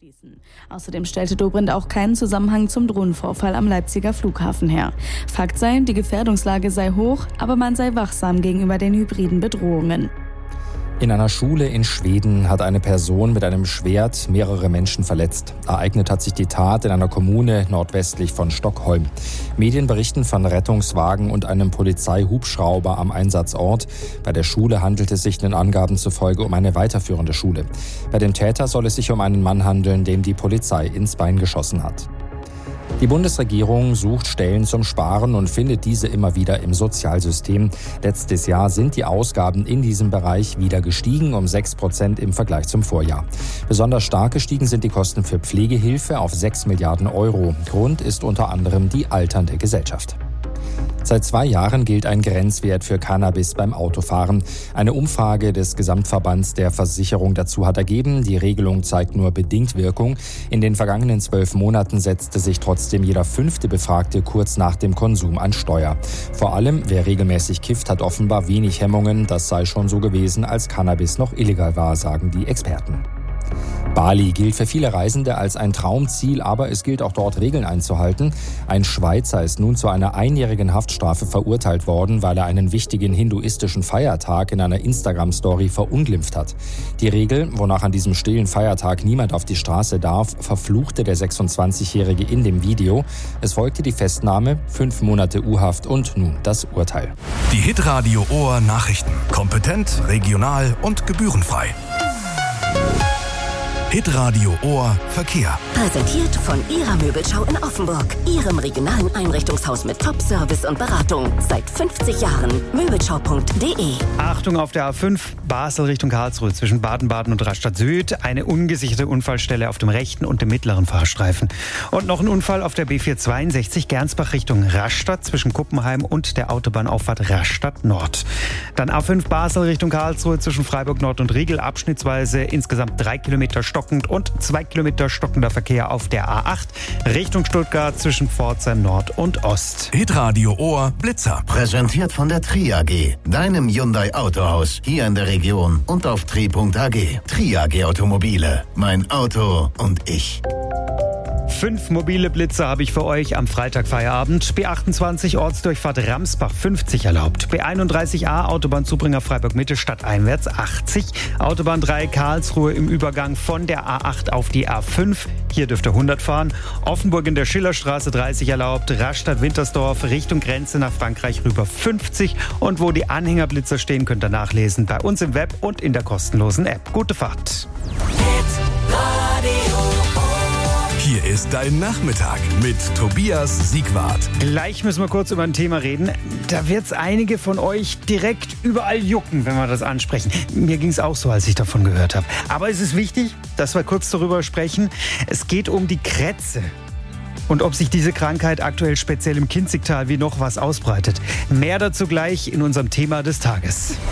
ausschließen. Außerdem stellte Dobrindt auch keinen Zusammenhang zum Drohnenvorfall am Leipziger Flughafen her. Fakt sei, die Gefährdungslage sei hoch, aber man sei wachsam gegenüber den hybriden Bedrohungen. In einer Schule in Schweden hat eine Person mit einem Schwert mehrere Menschen verletzt. Ereignet hat sich die Tat in einer Kommune nordwestlich von Stockholm. Medien berichten von Rettungswagen und einem Polizeihubschrauber am Einsatzort. Bei der Schule handelt es sich den Angaben zufolge um eine weiterführende Schule. Bei dem Täter soll es sich um einen Mann handeln, dem die Polizei ins Bein geschossen hat. Die Bundesregierung sucht Stellen zum Sparen und findet diese immer wieder im Sozialsystem. Letztes Jahr sind die Ausgaben in diesem Bereich wieder gestiegen, um 6% im Vergleich zum Vorjahr. Besonders stark gestiegen sind die Kosten für Pflegehilfe auf 6 Milliarden Euro. Grund ist unter anderem die alternde Gesellschaft. Seit 2 Jahren gilt ein Grenzwert für Cannabis beim Autofahren. Eine Umfrage des Gesamtverbands der Versicherung dazu hat ergeben, die Regelung zeigt nur bedingt Wirkung. In den vergangenen 12 Monaten setzte sich trotzdem jeder 5. Befragte kurz nach dem Konsum an Steuer. Vor allem, wer regelmäßig kifft, hat offenbar wenig Hemmungen. Das sei schon so gewesen, als Cannabis noch illegal war, sagen die Experten. Bali gilt für viele Reisende als ein Traumziel, aber es gilt auch dort Regeln einzuhalten. Ein Schweizer ist nun zu einer 1-jährigen Haftstrafe verurteilt worden, weil er einen wichtigen hinduistischen Feiertag in einer Instagram-Story verunglimpft hat. Die Regel, wonach an diesem stillen Feiertag niemand auf die Straße darf, verfluchte der 26-Jährige in dem Video. Es folgte die Festnahme, 5 Monate U-Haft und nun das Urteil. Die Hitradio Ohr Nachrichten. Kompetent, regional und gebührenfrei. Hitradio Ohr Verkehr. Präsentiert von Ihrer Möbelschau in Offenburg. Ihrem regionalen Einrichtungshaus mit Top-Service und Beratung. Seit 50 Jahren. Möbelschau.de. Achtung auf der A5 Basel Richtung Karlsruhe zwischen Baden-Baden und Rastatt Süd. Eine ungesicherte Unfallstelle auf dem rechten und dem mittleren Fahrstreifen. Und noch ein Unfall auf der B462 Gernsbach Richtung Rastatt zwischen Kuppenheim und der Autobahnauffahrt Rastatt Nord. Dann A5 Basel Richtung Karlsruhe zwischen Freiburg Nord und Riegel abschnittsweise insgesamt 3 Kilometer stockend und 2 Kilometer stockender Verkehr auf der A8 Richtung Stuttgart zwischen Pforzheim Nord und Ost. Hitradio Ohr Blitzer. Präsentiert von der Tri AG, deinem Hyundai Autohaus, hier in der Region und auf tri.ag. Tri AG Automobile, mein Auto und ich. 5 mobile Blitzer habe ich für euch am Freitag Feierabend. B28 Ortsdurchfahrt Ramsbach 50 erlaubt. B31a Autobahnzubringer Freiburg Mitte stadteinwärts 80. Autobahn 3 Karlsruhe im Übergang von der A8 auf die A5. Hier dürft ihr 100 fahren. Offenburg in der Schillerstraße 30 erlaubt. Rastatt Wintersdorf Richtung Grenze nach Frankreich rüber 50. Und wo die Anhängerblitzer stehen, könnt ihr nachlesen. Bei uns im Web und in der kostenlosen App. Gute Fahrt. Hier ist dein Nachmittag mit Tobias Siegwart. Gleich müssen wir kurz über ein Thema reden. Da wird es einige von euch direkt überall jucken, wenn wir das ansprechen. Mir ging es auch so, als ich davon gehört habe. Aber es ist wichtig, dass wir kurz darüber sprechen. Es geht um die Krätze. Und ob sich diese Krankheit aktuell speziell im Kinzigtal wie noch was ausbreitet. Mehr dazu gleich in unserem Thema des Tages.